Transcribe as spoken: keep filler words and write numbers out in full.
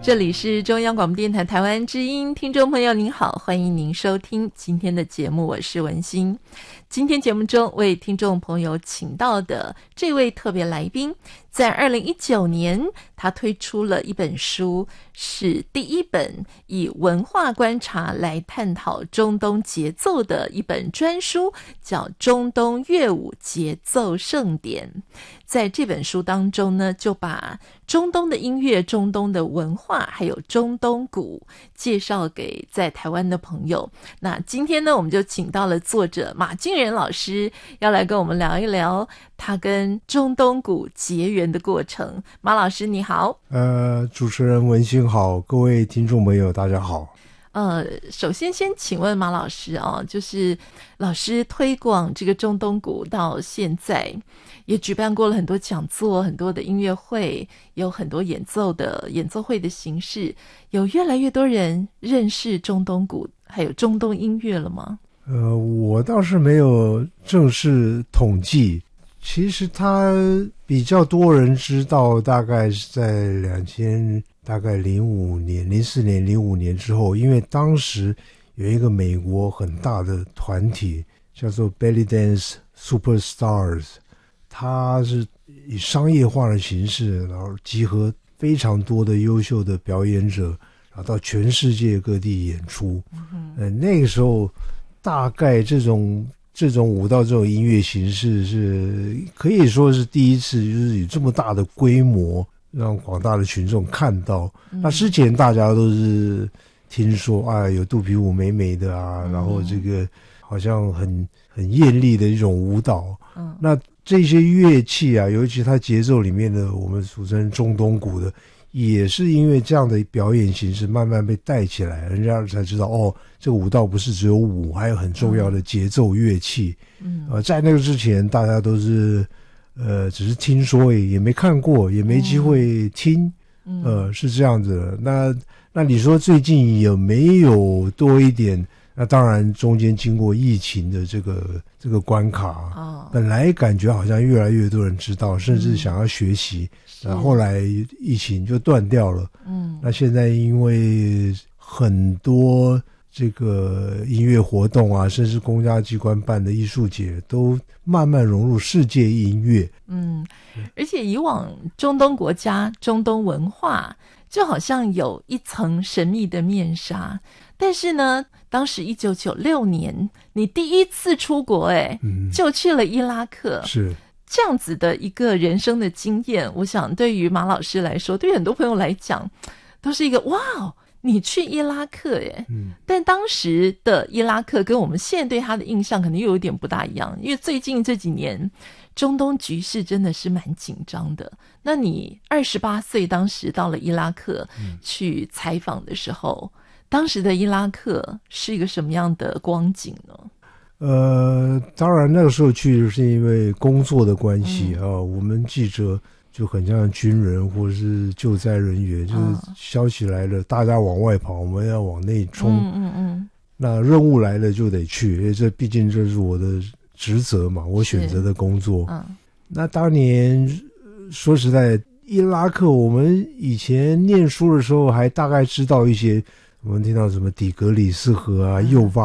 这里是中央广播电台台湾之音，听众朋友您好，欢迎您收听今天的节目，我是文心。今天节目中为听众朋友请到的这位特别来宾，在二零一九年他推出了一本书，是第一本以文化观察来探讨中东节奏的一本专书，叫《中东乐舞节奏盛典》。在这本书当中呢，就把中东的音乐、中东的文化还有中东鼓介绍给在台湾的朋友。那今天呢，我们就请到了作者马敬仁老师，要来跟我们聊一聊他跟中东鼓结缘的过程。马老师你好。 呃，主持人文心好，各位听众朋友大家好。 呃，首先先请问马老师啊，就是老师推广这个中东鼓到现在，也举办过了很多讲座，很多的音乐会，有很多演奏的演奏会的形式，有越来越多人认识中东鼓还有中东音乐了吗？ 呃，我倒是没有正式统计，其实他比较多人知道，大概是在两千大概零五年、零四年、零五年之后，因为当时有一个美国很大的团体叫做 Belly Dance Superstars， 它是以商业化的形式，然后集合非常多的优秀的表演者，然后到全世界各地演出。嗯、呃，那个时候大概这种这种舞蹈这种音乐形式是可以说是第一次，就是有这么大的规模让广大的群众看到。嗯、那之前大家都是听说啊，有肚皮舞美美的啊，嗯、然后这个好像很很艳丽的一种舞蹈。嗯，那这些乐器啊，尤其它节奏里面的我们俗称中东鼓的，也是因为这样的表演形式慢慢被带起来，人家才知道哦，这个舞蹈不是只有舞，还有很重要的节奏乐器。嗯，呃，在那个之前，大家都是呃只是听说，也没看过，也没机会听。嗯，呃，是这样子的。那那你说最近有没有多一点？那当然，中间经过疫情的这个这个关卡，哦，本来感觉好像越来越多人知道，甚至想要学习，然后后来疫情就断掉了。嗯，那现在因为很多这个音乐活动啊，甚至公家机关办的艺术节，都慢慢融入世界音乐。嗯， 而且以往中东国家、中东文化就好像有一层神秘的面纱。但是呢，当时一九九六年你第一次出国，哎、嗯，就去了伊拉克， 是这样子的一个人生的经验。我想对于马老师来说，对于很多朋友来讲，都是一个哇，你去伊拉克耶。嗯，但当时的伊拉克跟我们现在对他的印象可能又有点不大一样，因为最近这几年中东局势真的是蛮紧张的。那你二十八岁当时到了伊拉克去采访的时候，嗯，当时的伊拉克是一个什么样的光景呢？ 呃，当然那个时候去是因为工作的关系，嗯、啊，我们记者就很像军人或者是救灾人员，就是消息来了，大家往外跑，我们要往内冲。嗯嗯嗯。那任务来了就得去，因为这毕竟这是我的职责嘛，我选择的工作。嗯。那当年说实在，伊拉克我们以前念书的时候还大概知道一些。我们听到什么底格里斯河啊、幼发